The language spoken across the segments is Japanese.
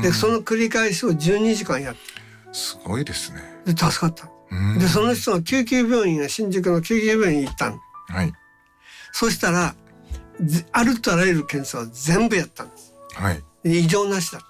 でその繰り返しを12時間やって、 すごいですね。 で助かった。でその人は救急病院が新宿の救急病院に行ったの。 はい。 そしたらあるとあらゆる検査を全部やったんです。 はい。 異常なしだった。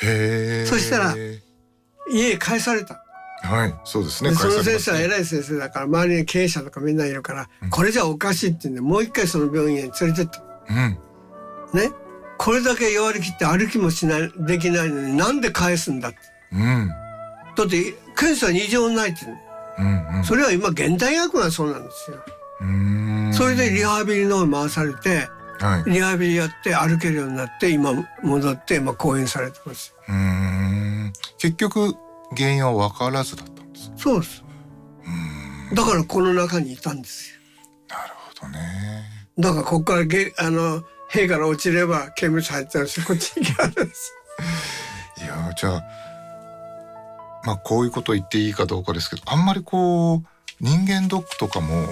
へえ。 そしたら家へ帰された。 はい、そうですね。 でその先生は偉い先生だから周りに経営者とかみんないるから、これじゃおかしいって言うんでもう一回その病院へ連れてった。ね、これだけ弱り切って歩きもしないできないのになんで返すんだって。だって検査に異常ないって言う、それは今現代医学がそうなんですよ。それでリハビリの方に回されて、リハビリやって歩けるようになって今戻って講演されてます。 結局原因は分からずだったんです。 そうです。だからこの中にいたんですよ。 なるほどね。 だからここから塀から落ちれば刑務所入っちゃうし、こっちに行けるんです。 いやじゃあこういうことを言っていいかどうかですけど、あんまり人間ドックとかも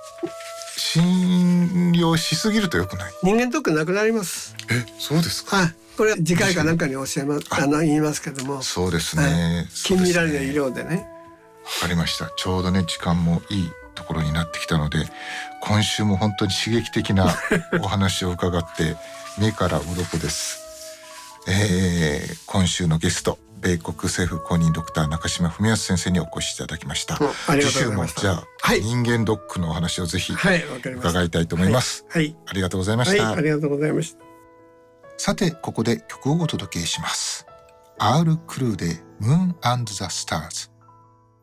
診療しすぎると良くない。 人間ドックなくなります。 そうですか。 これは次回かなんかに言いますけども。 そうですね。 近未来の医療でね。 わかりました。ちょうどね時間もいいところになってきたので、今週も本当に刺激的なお話を伺って目から鱗です。今週のゲスト、米国政府公認ドクター中島文康先生にお越しいただきました。次週もじゃあ、人間ドックのお話をぜひ伺いたいと思います。ありがとうございました。 ありがとうございました。 さてここで曲をお届けします。アール・クルーでムーン&ザ・スターズ。